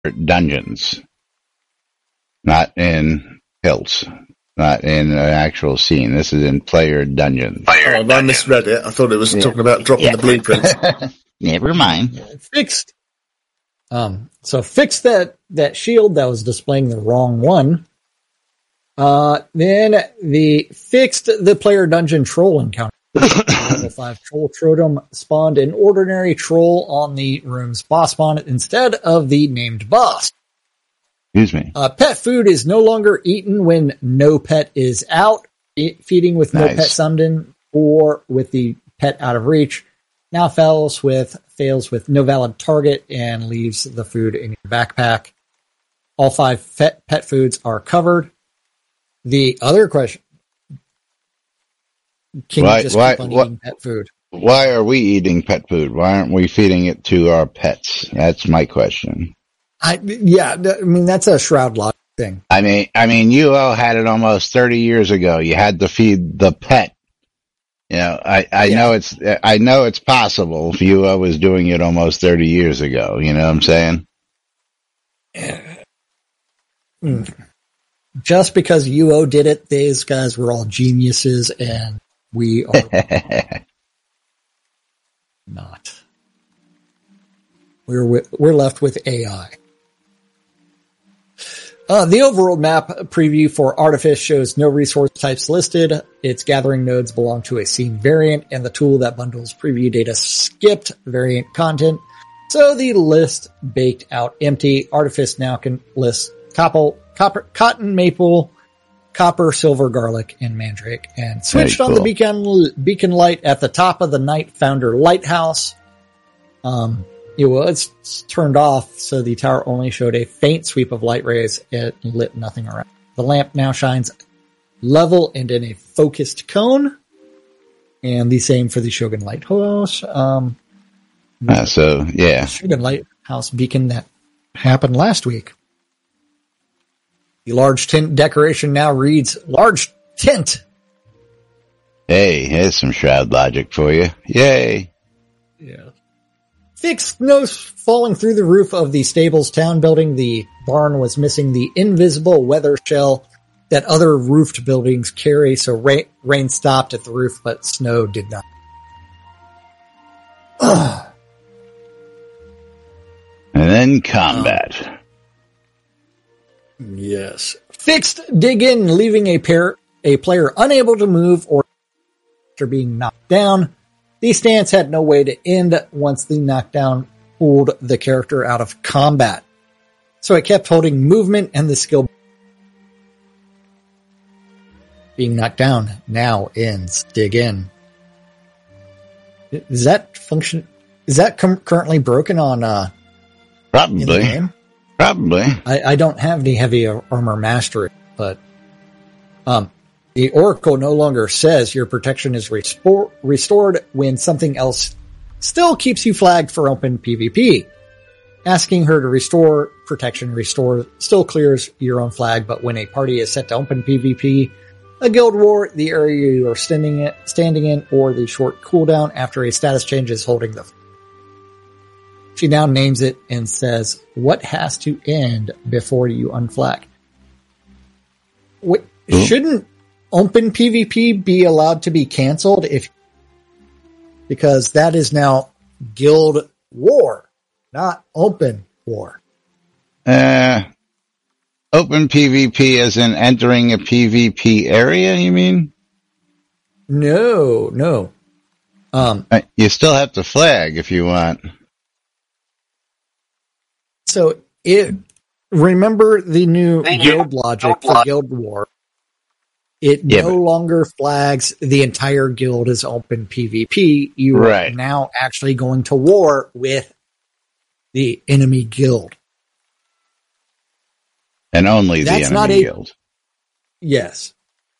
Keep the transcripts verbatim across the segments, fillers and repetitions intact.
dungeons, not in hills, not in an actual scene. This is in player dungeons. Player oh, I misread it. I thought it was yeah. talking about dropping yeah. the blueprints. Never mind. Fixed. Um, so fix that, that shield that was displaying the wrong one. Uh, then the fixed the player dungeon troll encounter. Level five troll totem spawned an ordinary troll on the room's boss spawn instead of the named boss. Excuse me. Uh, pet food is no longer eaten when no pet is out, e- feeding with nice. no pet summoned in or with the pet out of reach. Now fails with fails with no valid target and leaves the food in your backpack. All five pet, pet foods are covered. The other question: Can why, you just why, keep on why, eating pet food? Why are we eating pet food? Why aren't we feeding it to our pets? That's my question. I yeah, I mean that's a Shroud logic thing. I mean, I mean, U O had it almost thirty years ago. You had to feed the pet. You know, I, I yeah. know it's, I know it's possible if U O was doing it almost thirty years ago. You know what I'm saying? Just because U O did it, these guys were all geniuses and we are not. We're, we're left with A I. Uh, the overworld map preview for Artifice shows no resource types listed. Its gathering nodes belong to a scene variant, and the tool that bundles preview data skipped variant content. So the list baked out empty. Artifice now can list copper, copper, cotton, maple, copper, silver, garlic, and mandrake. And switched cool. on the beacon beacon light at the top of the Night Founder Lighthouse. Um. It was turned off, so the tower only showed a faint sweep of light rays. It lit nothing around. The lamp now shines level and in a focused cone. And the same for the Shogun Lighthouse. Um, uh, so, yeah. Shogun Lighthouse beacon that happened last week. The large tent decoration now reads, large tent. Hey, here's some Shroud logic for you. Yay. Yeah. Fixed snow falling through the roof of the stable's town building. The barn was missing the invisible weather shell that other roofed buildings carry, so rain, rain stopped at the roof, but snow did not. Ugh. And then combat. Um, yes. Fixed dig in, leaving a pair a player unable to move or after being knocked down. The stance had no way to end once the knockdown pulled the character out of combat. So it kept holding movement and the skill. Being knocked down now ends. Dig in. Is that function? Is that com- currently broken on? Uh, Probably. In the game? Probably. I, I don't have any heavy armor mastery, but um. The Oracle no longer says your protection is respo- restored when something else still keeps you flagged for open PvP. Asking her to restore protection restore still clears your own flag, but when a party is set to open PvP, a guild war, the area you are standing in, standing in, or the short cooldown after a status change is holding the. She now names it and says, what has to end before you unflag? What, shouldn't open PvP be allowed to be canceled if, because that is now guild war, not open war. Uh, open PvP as in entering a PvP area, you mean? No, no. Um, you still have to flag if you want. So it, remember the new guild logic for guild war. It yeah, no but, longer flags the entire guild as open PvP. You right. are now actually going to war with the enemy guild. And only That's the enemy not a, guild. Yes.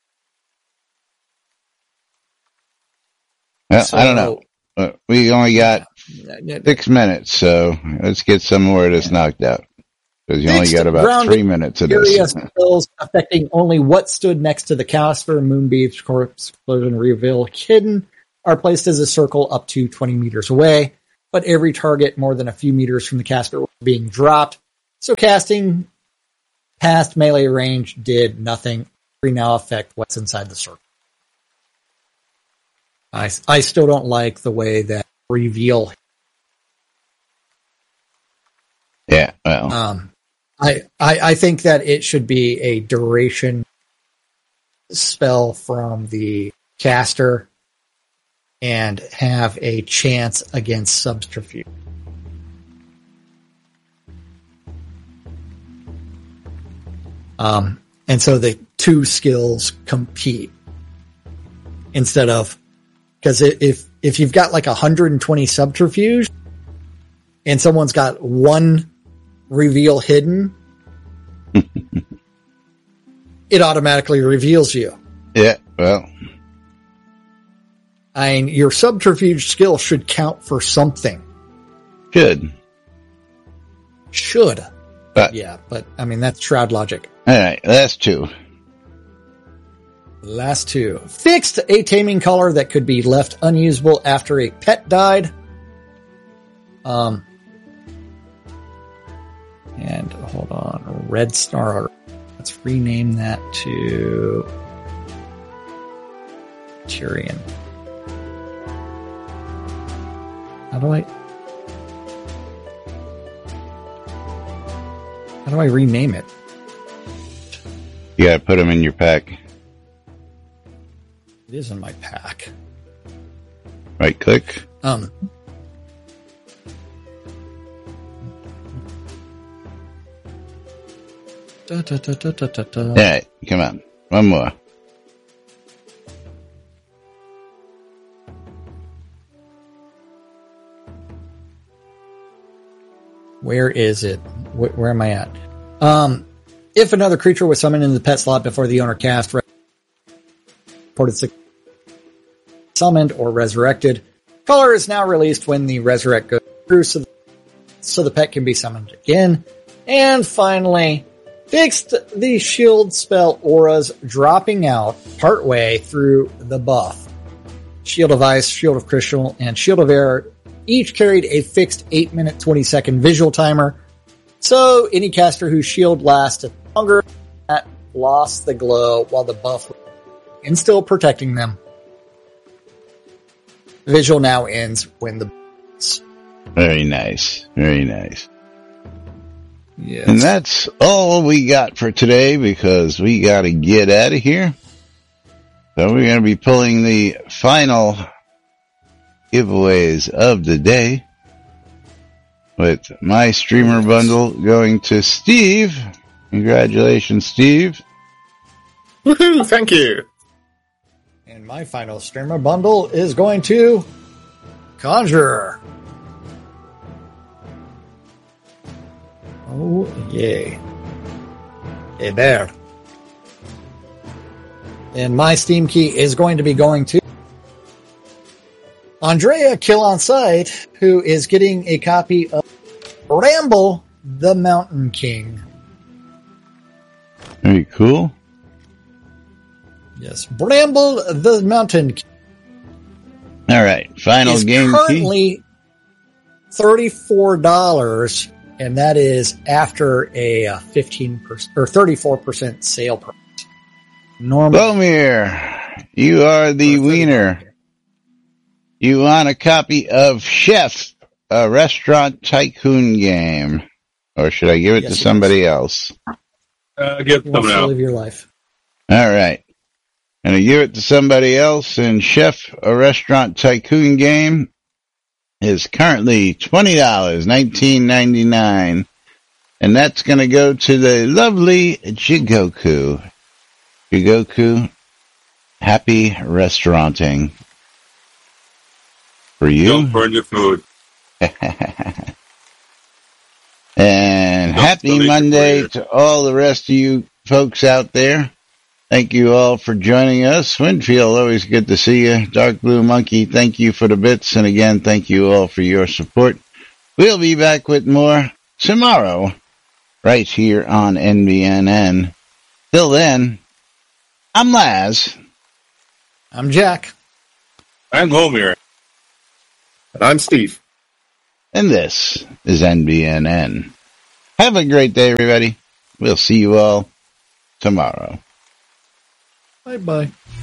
Well, so, I don't know. Uh, we only got six minutes, so let's get some more of this knocked out. Because you only got about three minutes of this. Skills affecting only what stood next to the caster, Moonbeam's corpse explosion reveal hidden, are placed as a circle up to twenty meters away, but every target more than a few meters from the caster was being dropped. So casting past melee range did nothing. We now affect what's inside the circle. I, I still don't like the way that reveal. Yeah, well. Um, I, I, I think that it should be a duration spell from the caster and have a chance against subterfuge. Um, and so the two skills compete instead of, because if if you've got like one hundred twenty subterfuge and someone's got one reveal hidden, it automatically reveals you. Yeah, well. I mean, your subterfuge skill should count for something. Should. Should. But, yeah, but I mean, that's Shroud logic. All right, last two. Last two. Fixed a taming color that could be left unusable after a pet died. Um, and hold on, Red Star. Let's rename that to Tyrion. How do I? How do I rename it? You gotta put them in your pack. It is in my pack. Right click. Um. Da, da, da, da, da, da. All right, come on. One more. Where is it? Where, where am I at? Um, if another creature was summoned in the pet slot before the owner cast, reported summoned or resurrected, color is now released when the resurrect goes through, so the, so the pet can be summoned again. And finally, fixed the shield spell auras dropping out partway through the buff. Shield of Ice, Shield of Crystal, and Shield of Air each carried a fixed eight minute twenty second visual timer. So any caster whose shield lasted longer that lost the glow while the buff was and still protecting them. The visual now ends when the Very nice. Very nice. Yes. And that's all we got for today because we got to get out of here. So we're going to be pulling the final giveaways of the day with my streamer bundle going to Steve. Congratulations, Steve. Woohoo, thank you. And my final streamer bundle is going to Conjurer. Oh, yay. Hey there. And my Steam key is going to be going to Andrea Kill on Sight, who is getting a copy of Ramble the Mountain King. Very cool. Yes, Bramble the Mountain King. All right, final is game currently key. thirty-four dollars, and that is after a fifteen percent or thirty-four percent sale price. Normal. Bomir, you are the winner. You want a copy of Chef, a restaurant tycoon game, or should I give it Yes, to somebody else? Uh, give You someone want to else. live your life. All right. I'm going to give it to somebody else, and Chef, a restaurant tycoon game, is currently twenty dollars, nineteen ninety-nine, and that's going to go to the lovely Jigoku. Jigoku, happy restauranting for you. Don't burn your food. And Don't happy delete your Monday career. to all the rest of you folks out there. Thank you all for joining us. Winfield, always good to see you. Dark Blue Monkey, thank you for the bits. And again, thank you all for your support. We'll be back with more tomorrow, right here on N B N N. Till then, I'm Laz. I'm Jack. I'm Homir. And I'm Steve. And this is N B N N. Have a great day, everybody. We'll see you all tomorrow. Bye bye.